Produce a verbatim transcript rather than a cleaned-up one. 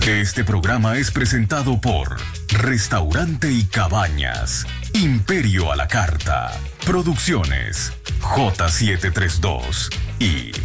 Este programa es presentado por Restaurante y Cabañas, Imperio a la Carta, Producciones J setecientos treinta y dos y